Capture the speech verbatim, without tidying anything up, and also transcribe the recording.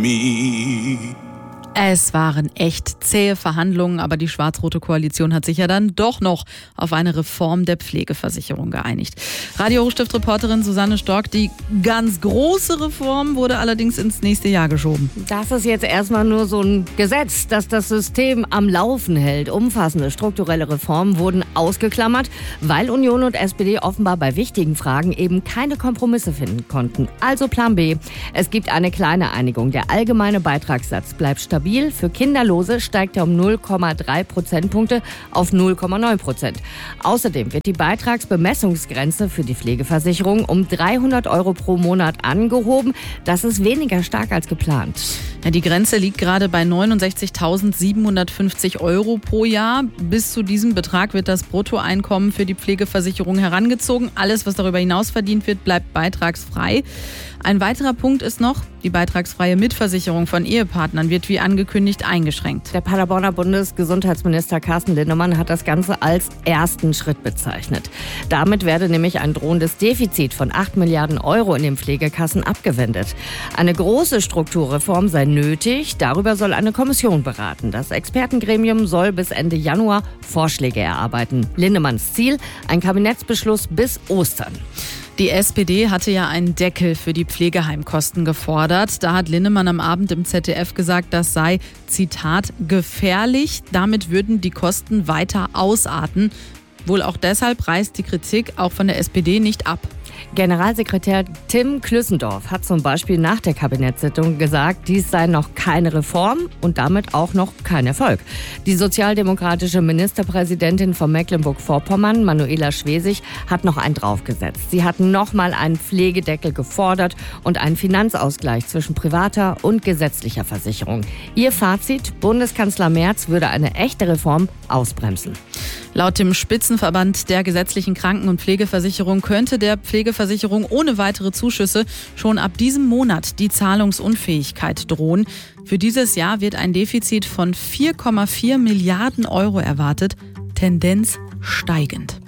me. Es waren echt zähe Verhandlungen, aber die schwarz-rote Koalition hat sich ja dann doch noch auf eine Reform der Pflegeversicherung geeinigt. Radio-Hochstift-Reporterin Susanne Stork, die ganz große Reform wurde allerdings ins nächste Jahr geschoben. Das ist jetzt erstmal nur so ein Gesetz, das das System am Laufen hält. Umfassende strukturelle Reformen wurden ausgeklammert, weil Union und S P D offenbar bei wichtigen Fragen eben keine Kompromisse finden konnten. Also Plan B. Es gibt eine kleine Einigung. Der allgemeine Beitragssatz bleibt stabil. Für Kinderlose steigt er um null Komma drei Prozentpunkte auf null Komma neun Prozent. Außerdem wird die Beitragsbemessungsgrenze für die Pflegeversicherung um dreihundert Euro pro Monat angehoben. Das ist weniger stark als geplant. Ja, die Grenze liegt gerade bei neunundsechzigtausendsiebenhundertfünfzig Euro pro Jahr. Bis zu diesem Betrag wird das Bruttoeinkommen für die Pflegeversicherung herangezogen. Alles, was darüber hinaus verdient wird, bleibt beitragsfrei. Ein weiterer Punkt ist noch, die beitragsfreie Mitversicherung von Ehepartnern wird wie angekündigt eingeschränkt. Der Paderborner Bundesgesundheitsminister Carsten Linnemann hat das Ganze als ersten Schritt bezeichnet. Damit werde nämlich ein drohendes Defizit von acht Milliarden Euro in den Pflegekassen abgewendet. Eine große Strukturreform sei nötig, darüber soll eine Kommission beraten. Das Expertengremium soll bis Ende Januar Vorschläge erarbeiten. Linnemanns Ziel, ein Kabinettsbeschluss bis Ostern. Die S P D hatte ja einen Deckel für die Pflegeheimkosten gefordert. Da hat Linnemann am Abend im Z D F gesagt, das sei, Zitat, gefährlich. Damit würden die Kosten weiter ausarten. Wohl auch deshalb reißt die Kritik auch von der S P D nicht ab. Generalsekretär Tim Klüssendorf hat zum Beispiel nach der Kabinettssitzung gesagt, dies sei noch keine Reform und damit auch noch kein Erfolg. Die sozialdemokratische Ministerpräsidentin von Mecklenburg-Vorpommern, Manuela Schwesig, hat noch einen draufgesetzt. Sie hat nochmal einen Pflegedeckel gefordert und einen Finanzausgleich zwischen privater und gesetzlicher Versicherung. Ihr Fazit, Bundeskanzler Merz würde eine echte Reform ausbremsen. Laut dem Spitzenverband der gesetzlichen Kranken- und Pflegeversicherung könnte der Pflegeversicherung ohne weitere Zuschüsse schon ab diesem Monat die Zahlungsunfähigkeit drohen. Für dieses Jahr wird ein Defizit von vier Komma vier Milliarden Euro erwartet, Tendenz steigend.